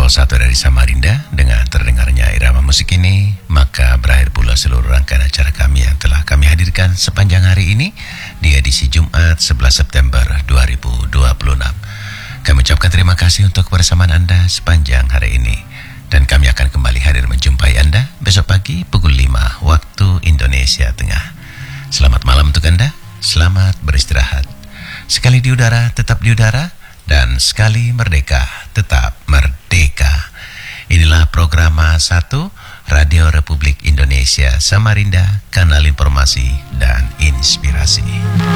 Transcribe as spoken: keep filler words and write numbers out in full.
Pukul satu dari Samarinda. Dengan terdengarnya irama musik ini, maka berakhir pula seluruh rangkaian acara kami yang telah kami hadirkan sepanjang hari ini di edisi Jumat sebelas September dua ribu dua puluh enam. Kami ucapkan terima kasih untuk kebersamaan Anda sepanjang hari ini. Dan kami akan kembali hadir menjumpai Anda besok pagi pukul lima waktu Indonesia Tengah. Selamat malam untuk Anda, selamat beristirahat. Sekali di udara, tetap di udara, dan sekali merdeka, tetap merdeka. Inilah program satu Radio Republik Indonesia Samarinda, kanal informasi dan inspirasi.